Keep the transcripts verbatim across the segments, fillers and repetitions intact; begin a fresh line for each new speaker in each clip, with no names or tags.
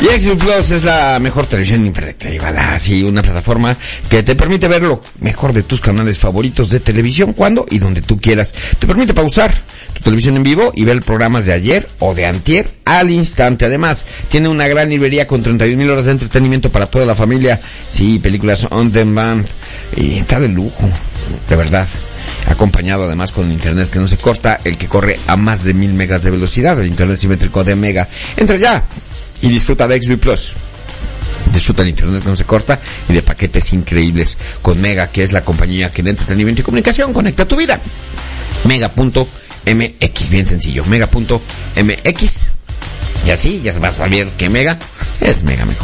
Y X V Plus es la mejor televisión interactiva, así una plataforma que te permite ver lo mejor de tus canales favoritos de televisión cuando y donde tú quieras. Te permite pausar tu televisión en vivo y ver programas de ayer o de antier al instante. Además, tiene una gran librería con treinta y un mil horas de entretenimiento para toda la familia. Sí, películas on demand. Y está de lujo, de verdad. Acompañado además con internet que no se corta, el que corre a más de mil megas de velocidad, el internet simétrico de Mega. Entra ya y disfruta de X V Plus. Disfruta el internet que no se corta y de paquetes increíbles con Mega, que es la compañía que de entretenimiento y comunicación conecta tu vida. Mega punto M X, bien sencillo, Mega punto M X. Y así ya se va a saber que Mega es Mega mejor.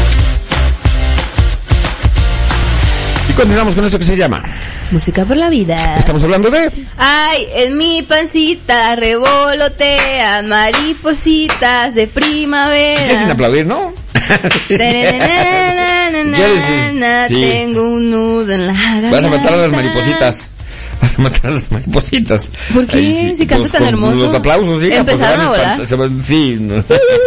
Y continuamos con esto que se llama
Música por la vida.
Estamos hablando de...
Ay, en mi pancita revolotean maripositas de primavera.
Es sin aplaudir, ¿no?
Sí. Tengo un nudo en la garganta.
Vas a matar a las maripositas. Vas a matar a las maripositas.
¿Por qué? Sí, si cantas tan hermoso.
Los aplausos, sí.
Empezaron a volar.
Sí. No.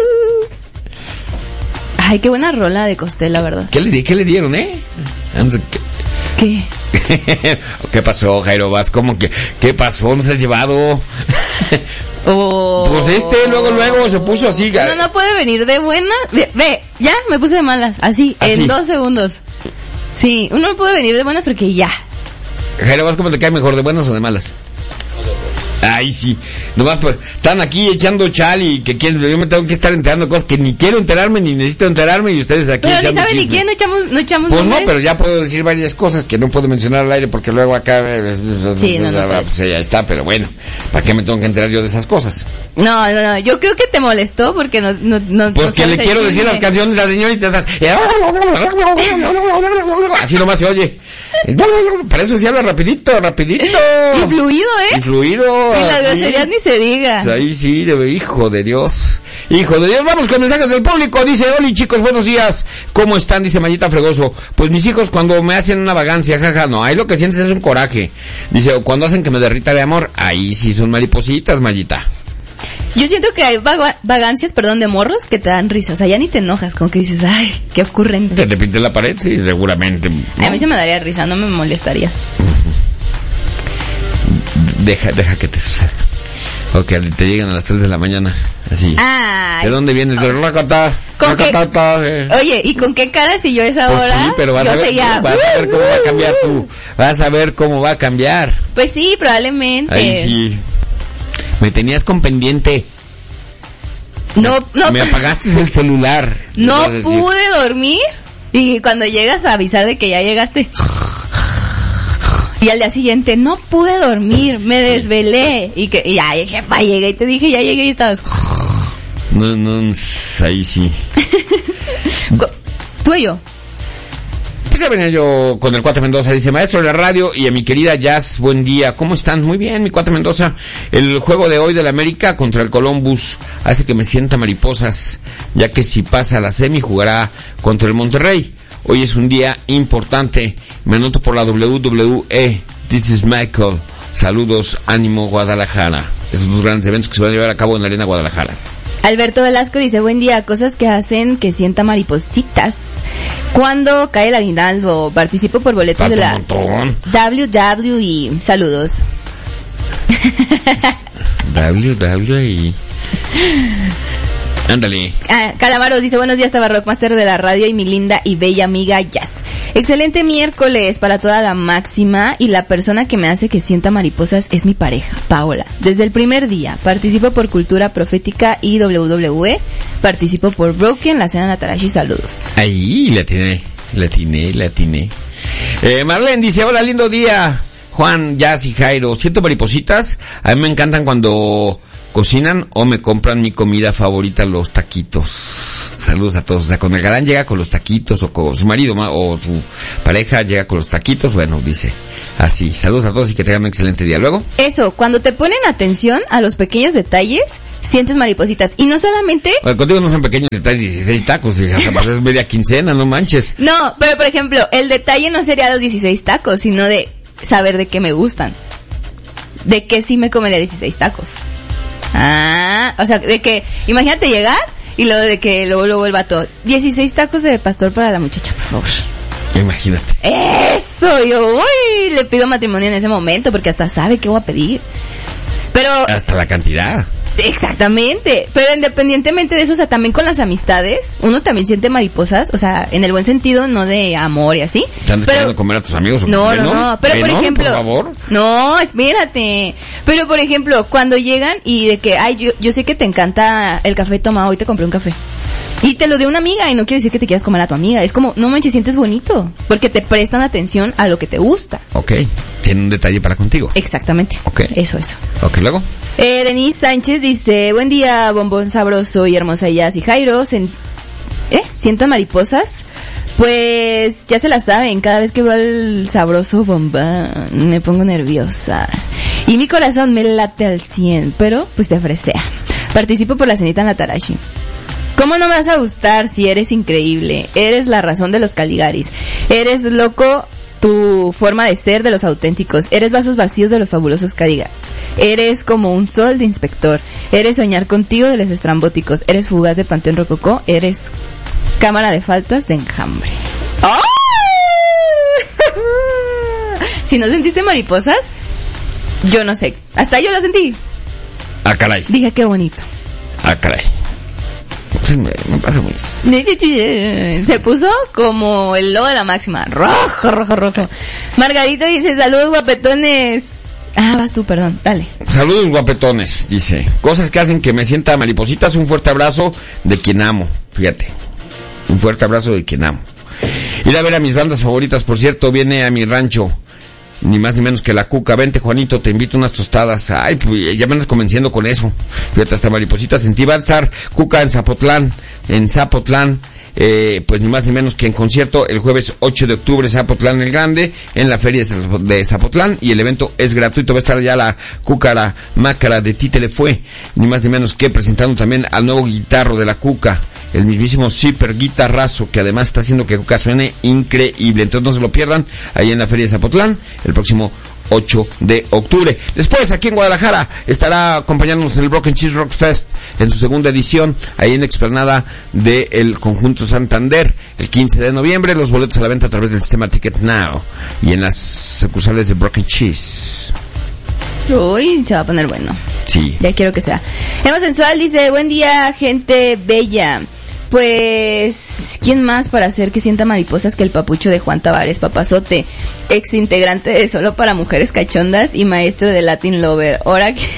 Ay, qué buena rola de Costel, la verdad.
¿Qué le, qué le dieron, eh?
¿Qué?
¿Qué pasó, Jairo? ¿Vas como que? ¿Qué pasó? ¿No se has llevado?
Oh.
Pues este, luego, luego se puso así.
No, no puede venir de buena. Ve, ve, ya me puse de malas. Así, así, en dos segundos. Sí, uno no puede venir de buenas porque ya.
Jairo, ¿vas como te cae mejor, de buenas o de malas? Ay, sí. Nomás pues, están aquí echando chal y que quieren, yo me tengo que estar enterando cosas que ni quiero enterarme, ni necesito enterarme, y ustedes aquí
pero
echando
ni saben
chisme.
Ni quién, no echamos, no echamos
Pues
nombres.
no, pero ya puedo decir varias cosas que no puedo mencionar al aire porque luego acá...
Sí, no, no,
pues ya está, pero bueno, ¿para qué me tengo que enterar yo de esas cosas?
No, no, no, yo creo que te molestó porque no... no, no
porque
no
le quiero decir las canciones a la señorita, esas... así nomás se oye. Para eso se habla rapidito, rapidito.
Y fluido, ¿eh?
Y fluido.
Y la grosería ni se diga.
Pues ahí sí, de, hijo de Dios. Hijo de Dios, vamos con mensajes del público. Dice, hola chicos, buenos días. ¿Cómo están? Dice Mayita Fregoso. Pues mis hijos cuando me hacen una vagancia, jaja, no, ahí lo que sientes es un coraje. Dice, o cuando hacen que me derrita de amor, ahí sí son maripositas, Mayita.
Yo siento que hay vaga- vagancias, perdón, de morros que te dan risa. O sea, ya ni te enojas, como que dices, ay, qué ocurrente.
Que te pinte la pared, sí, seguramente. ¿No?
A mí se me daría risa, no me molestaría.
Deja, deja que te suceda. O que te llegan a las tres de la mañana, así.
Ay.
¿De dónde vienes? De Racata.
¿Con qué?
Eh.
Oye, ¿y con qué cara si yo a esa
Pues
hora?
sí, pero vas
yo
a ver,
seguía,
vas a ver cómo va a cambiar tú. Vas a ver cómo va a cambiar.
Pues sí, probablemente.
Ahí sí. Me tenías con pendiente.
No, no.
Me apagaste el celular.
No pude dormir. Y cuando llegas a avisar de que ya llegaste. Y al día siguiente, no pude dormir, me desvelé. Y que, y ay, jefa, llegué y te dije, ya llegué y estabas.
No, no, ahí sí.
Tú y yo.
Pues ya venía yo con el Cuate Mendoza, dice, maestro de la radio y a mi querida Jazz, buen día, ¿cómo están? Muy bien, mi Cuate Mendoza. El juego de hoy del América contra el Columbus hace que me sienta mariposas, ya que si pasa a la semi jugará contra el Monterrey. Hoy es un día importante, me anoto por la W W E, this is Michael, saludos, ánimo Guadalajara. Esos dos grandes eventos que se van a llevar a cabo en la Arena Guadalajara.
Alberto Velasco dice, buen día, cosas que hacen que sienta maripositas. ¿Cuándo cae el aguinaldo? Participo por boletos de la W W E. Saludos.
W W E. Ándale.
Ah, Calamaros dice, buenos días, estaba Rockmaster de la radio y mi linda y bella amiga Jazz. Excelente miércoles para toda la máxima y la persona que me hace que sienta mariposas es mi pareja, Paola. Desde el primer día participo por Cultura Profética y W W E, participo por Broken, la cena Natarashi, saludos.
Ahí, la atiné, la atiné, la atiné. Eh, Marlene dice, hola, lindo día, Juan, Jazz y Jairo. Siento maripositas, a mí me encantan cuando cocinan o me compran mi comida favorita, los taquitos. Saludos a todos. O sea, cuando el galán llega con los taquitos, o con su marido o su pareja llega con los taquitos, bueno, dice así. Saludos a todos y que tengan un excelente día. Luego,
eso, cuando te ponen atención a los pequeños detalles, sientes maripositas. Y no solamente...
Bueno, contigo no son pequeños detalles, dieciséis tacos, hija, es media quincena, no manches.
No, pero por ejemplo, el detalle no sería los dieciséis tacos, sino de saber de qué me gustan. De qué sí me comería dieciséis tacos. Ah, o sea, de que, imagínate llegar Y lo de que luego, luego el vato, dieciséis tacos de pastor para la muchacha, por favor.
Imagínate.
Eso, yo, uy, le pido matrimonio en ese momento porque hasta sabe qué voy a pedir. Pero...
Hasta la cantidad.
Exactamente, pero independientemente de eso, o sea, también con las amistades, uno también siente mariposas, o sea, en el buen sentido, no de amor y así.
¿Te andas queriendo comer a tus amigos? ¿O
no, no, no, no, pero por ejemplo,
por favor.
No, espérate, pero por ejemplo, cuando llegan y de que, ay, yo, yo sé que te encanta el café, toma, hoy te compré un café. Y te lo dio una amiga y no quiere decir que te quieras comer a tu amiga. Es como, no manches, sientes bonito. Porque te prestan atención a lo que te gusta.
Ok. Tiene un detalle para contigo.
Exactamente.
Ok.
Eso, eso.
Ok, luego.
Eh, Denise Sánchez dice, buen día, bombón sabroso y hermosa Jazz y Jairo. Sen- ¿Eh? ¿Sientan mariposas? Pues ya se la saben, cada vez que veo al sabroso bombón me pongo nerviosa. Y mi corazón me late al cien, pero pues te fresea. Participo por la cenita en la Tarashi. ¿Cómo no me vas a gustar si eres increíble? Eres la razón de los Caligaris. Eres loco tu forma de ser de los auténticos. Eres vasos vacíos de los fabulosos Caligaris. Eres como un sol de inspector. Eres soñar contigo de los estrambóticos. Eres fugaz de Panteón Rococó. Eres cámara de faltas de enjambre. ¡Oh! Si no sentiste mariposas, yo no sé. Hasta yo lo sentí.
Ah, caray.
Dije, qué bonito.
Ah, caray. Sí, me, me pasa muy
bien. Se puso como el logo de la máxima. Rojo, rojo, rojo. Margarita dice, saludos guapetones. Ah, vas tú, perdón, dale.
Saludos guapetones, dice. Cosas que hacen que me sienta maripositas. Un fuerte abrazo de quien amo. Fíjate. Un fuerte abrazo de quien amo. Ir a ver a mis bandas favoritas, por cierto, viene a mi rancho. Ni más ni menos que la Cuca. Vente, Juanito, te invito unas tostadas. Ay, pues ya me andas convenciendo con eso. Fíjate, hasta maripositas en ti. Va a estar Cuca en Zapotlán, en Zapotlán, eh, pues ni más ni menos que en concierto el jueves ocho de octubre, Zapotlán el Grande, en la feria de Zapotlán, y el evento es gratuito. Va a estar ya la Cúcara Mácara de Ti te le fue, ni más ni menos que presentando también al nuevo guitarro de la Cuca, el mismísimo Zipper Guitarrazo, que además está haciendo que Cuca suene increíble. Entonces no se lo pierdan, ahí en la feria de Zapotlán, el próximo ocho de octubre. Después, aquí en Guadalajara, estará acompañándonos en el Broken Cheese Rock Fest, en su segunda edición, ahí en la explanada del Conjunto Santander, el quince de noviembre. Los boletos a la venta a través del sistema Ticket Now y en las sucursales de Broken Cheese.
Uy, se va a poner bueno.
Sí.
Ya quiero que sea. Emma Sensual dice, buen día, gente bella. Pues, ¿quién más para hacer que sienta mariposas que el papucho de Juan Tavares, papazote, ex integrante de Solo para Mujeres Cachondas y maestro de Latin Lover? Ahora que...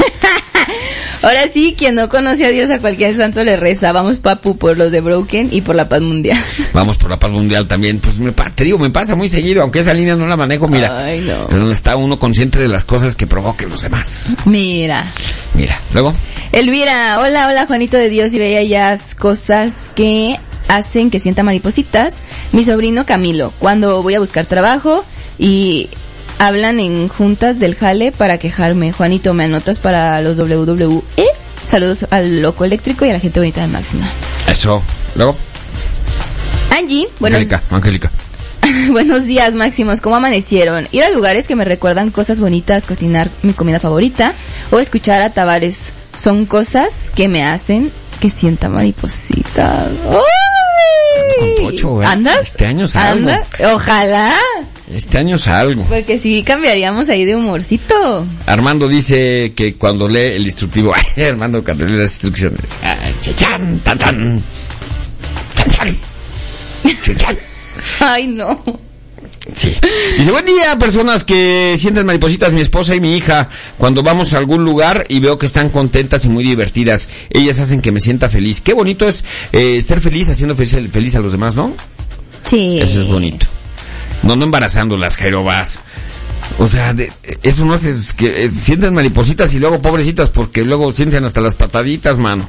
Ahora sí, quien no conoce a Dios, a cualquier santo le reza. Vamos, papu, por los de Broken y por la paz mundial.
Vamos por la paz mundial también. Pues me, te digo, me pasa muy seguido, aunque esa línea no la manejo, mira.
Ay, no.
Es donde está uno consciente de las cosas que provoquen los demás.
Mira.
Mira, luego.
Elvira, hola, hola, Juanito de Dios y bellas cosas que hacen que sienta maripositas. Mi sobrino Camilo, cuando voy a buscar trabajo y hablan en juntas del jale para quejarme. Juanito, ¿me anotas para los W W E? Saludos al loco eléctrico y a la gente bonita de Máxima.
Eso. Luego.
Angie, bueno.
Angélica, Angélica.
Buenos días, Máximos. ¿Cómo amanecieron? Ir a lugares que me recuerdan cosas bonitas, cocinar mi comida favorita o escuchar a Tavares son cosas que me hacen que sienta mariposita. ¡Uy!
Con Pocho, güey.
¿Andas?
Este año salgo.
¿Anda? Ojalá.
Este año salgo.
Porque sí cambiaríamos ahí de humorcito.
Armando dice que cuando lee el instructivo, ay, Armando, cuando lee las instrucciones, ah, chachan, tan, tan, tan, tan, chachan.
Ay, no.
Sí. Dice, buen día, personas que sienten maripositas, mi esposa y mi hija, cuando vamos a algún lugar y veo que están contentas y muy divertidas, ellas hacen que me sienta feliz. Qué bonito es eh, ser feliz haciendo feliz, feliz a los demás, ¿no?
Sí.
Eso es bonito. No, no embarazando las jerobas. O sea, de, eso no hace que eh, sienten maripositas y luego pobrecitas porque luego sienten hasta las pataditas, mano.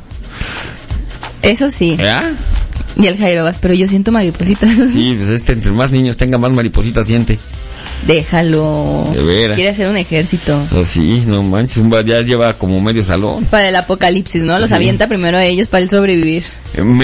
Eso sí.
¿Ya?
Y el Jairobas, pero yo siento maripositas.
Sí, pues este, entre más niños tengan más maripositas siente.
Déjalo.
De veras.
Quiere hacer un ejército.
Oh, sí, no manches, un ya lleva como medio salón.
Para el apocalipsis, ¿no? Los
Sí.
avienta primero a ellos para el sobrevivir.
Eh,